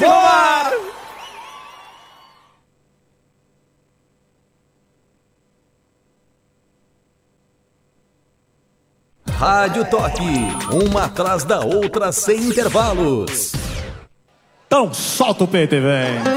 Pode rolar! Rádio Toque, uma atrás da outra sem intervalos. Então solta o peito e vem.